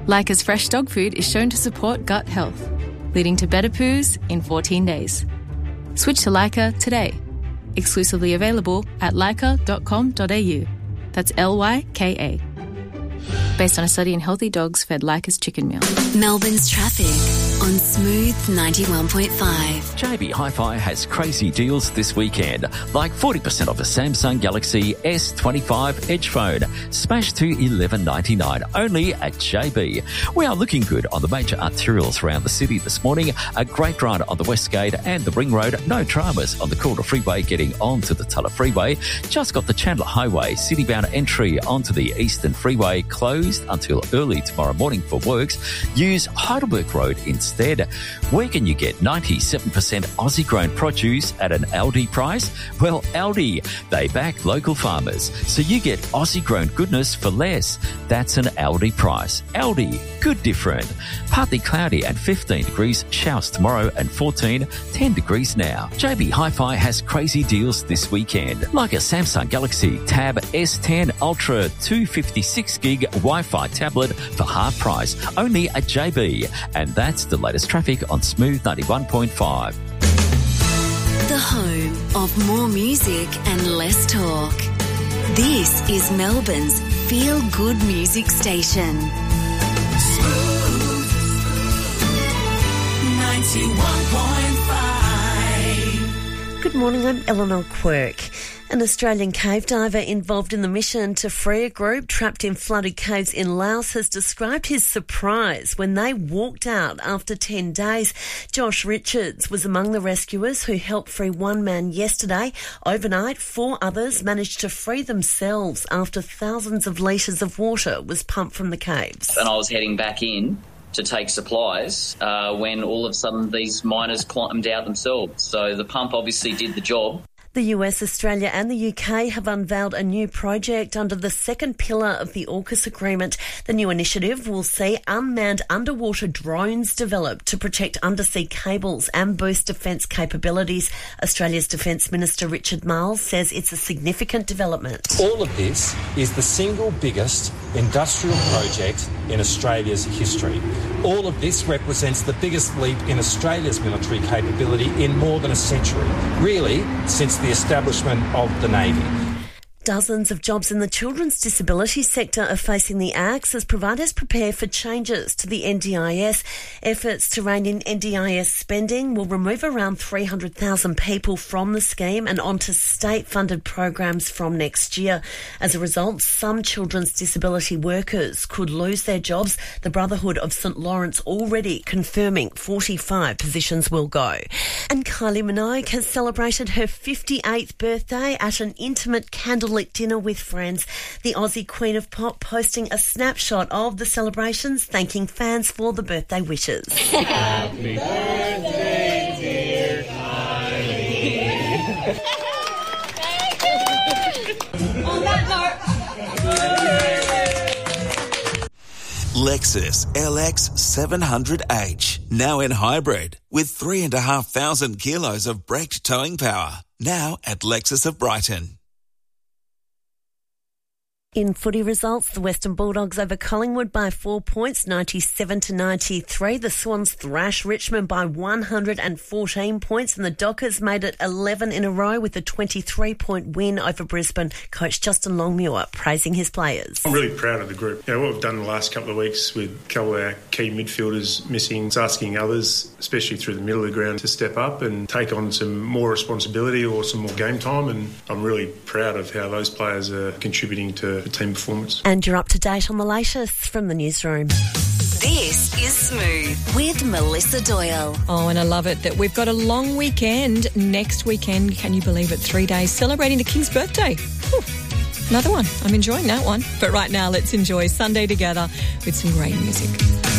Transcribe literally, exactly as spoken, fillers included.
Leica's fresh dog food is shown to support gut health, leading to better poos in fourteen days. Switch to Leica today. Exclusively available at leica dot com dot a u. That's L Y K A. Based on a study in healthy dogs fed Leica's chicken meal. Melbourne's traffic on Smooth ninety-one point five. J B Hi-Fi has crazy deals this weekend, like forty percent off a Samsung Galaxy S twenty-five Edge phone, smashed to eleven ninety-nine, only at J B. We are looking good on the major arterials around the city this morning. A great run on the West Gate and the Ring Road. No dramas on the Calder Freeway getting onto the Tulla Freeway. Just got the Chandler Highway city-bound entry onto the Eastern Freeway closed until early tomorrow morning for works. Use Heidelberg Road instead. Where can you get ninety-seven percent Aussie-grown produce at an Aldi price? Well, Aldi, they back local farmers, so you get Aussie-grown goodness for less. That's an Aldi price. Aldi, good different. Partly cloudy and fifteen degrees, showers tomorrow and fourteen, ten degrees now. J B Hi-Fi has crazy deals this weekend, like a Samsung Galaxy Tab S ten Ultra two fifty-six gig Wi-Fi tablet for half price, only at J B. And that's the latest traffic on Smooth ninety-one point five. The home of more music and less talk. This is Melbourne's feel-good music station. Smooth ninety-one point five. Good morning, I'm Eleanor Quirk. An Australian cave diver involved in the mission to free a group trapped in flooded caves in Laos has described his surprise when they walked out after ten days. Josh Richards was among the rescuers who helped free one man yesterday. Overnight, four others managed to free themselves after thousands of litres of water was pumped from the caves. And I was heading back in to take supplies uh, when all of a sudden these miners climbed out themselves. So the pump obviously did the job. The U S, Australia and the U K have unveiled a new project under the second pillar of the AUKUS agreement. The new initiative will see unmanned underwater drones developed to protect undersea cables and boost defence capabilities. Australia's Defence Minister Richard Marles says it's a significant development. All of this is the single biggest industrial project in Australia's history. All of this represents the biggest leap in Australia's military capability in more than a century, really since the establishment of the Navy. Dozens of jobs in the children's disability sector are facing the axe as providers prepare for changes to the N D I S. Efforts to rein in N D I S spending will remove around three hundred thousand people from the scheme and onto state-funded programs from next year. As a result, some children's disability workers could lose their jobs. The Brotherhood of St Lawrence already confirming forty-five positions will go. And Kylie Minogue has celebrated her fifty-eighth birthday at an intimate candlelit dinner with friends. The Aussie Queen of Pop posting a snapshot of the celebrations, thanking fans for the birthday wishes. Happy birthday, dear Kylie. On that note, Lexus L X seven hundred H, now in hybrid, with three and a half thousand kilos of braked towing power. Now at Lexus of Brighton. In footy results, the Western Bulldogs over Collingwood by four points, ninety-seven to ninety-three. The Swans thrash Richmond by one hundred fourteen points, and the Dockers made it eleven in a row with a twenty-three point win over Brisbane. Coach Justin Longmuir praising his players. I'm really proud of the group. You know, what we've done in the last couple of weeks with a couple of our key midfielders missing, it's asking others, especially through the middle of the ground, to step up and take on some more responsibility or some more game time, and I'm really proud of how those players are contributing to the team performance. And you're up to date on the latest from the newsroom. This is Smooth with Melissa Doyle. Oh, and I love it that we've got a long weekend next weekend. Can you believe it? Three days celebrating the King's birthday. Whew. Another one. I'm enjoying that one. But right now, let's enjoy Sunday together with some great music.